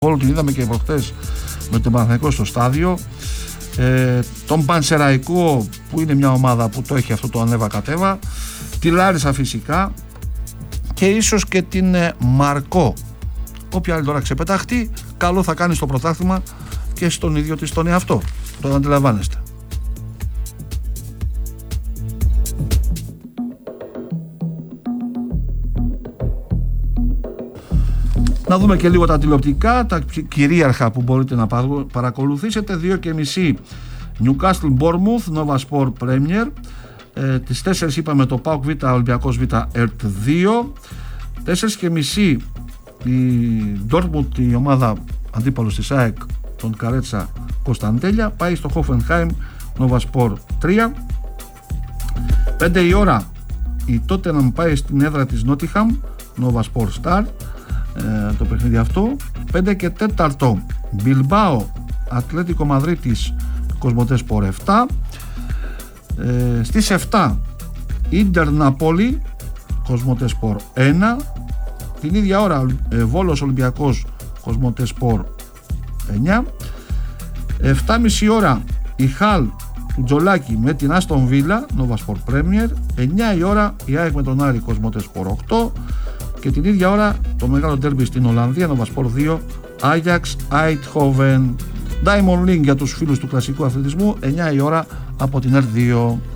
Όλο την είδαμε και προχτές με τον Παναθηναϊκό στο στάδιο. Τον Πανσεραϊκό που είναι μια ομάδα που το έχει αυτό το ανέβα κατέβα, τη Λάρισα φυσικά και ίσως και την Μαρκό. Όποια άλλη τώρα ξεπετάχτη, καλό θα κάνει στο πρωτάθλημα και στον ίδιο της τον εαυτό. Το αντιλαμβάνεστε. Να δούμε και λίγο τα τηλεοπτικά, τα κυρίαρχα που μπορείτε να παρακολουθήσετε. 2:30 Newcastle Bournemouth, Nova Sport Premier. Τις 4 είπαμε το PAOK Β, Ολυμπιακός Β, ΕΡΤ 2. 4:30 η Dortmund, η ομάδα αντίπαλος της ΑΕΚ, τον Καρέτσα Κωνσταντέλια, πάει στο Hoffenheim, Nova Sport 3. 5 η ώρα η Tottenham πάει στην έδρα της Nottingham, Nova Sport Star. Το παιχνίδι αυτό. 5 και 4 Bilbao Ατλέτικο Μαδρίτης, Κοσμοτέ Σπορ 7. Στις 7 Ίντερ Ναπόλη, Κοσμοτέ Σπορ 1. Την ίδια ώρα Βόλος Ολυμπιακός, Κοσμοτέ Σπορ 9. 7:30 ώρα η Χαλ του Τζολάκη με την Άστον Βίλα, Nova Sport Premier. 9 η ώρα η ΑΕΚ με τον Άρη, Κοσμοτέ Σπορ 8. Και την ίδια ώρα το μεγάλο ντέρμπι στην Ολλανδία, Nova Sport 2, Ajax Eindhoven. Diamond League για τους φίλους του κλασικού αθλητισμού, 9 η ώρα από την ΕΡΤ 2.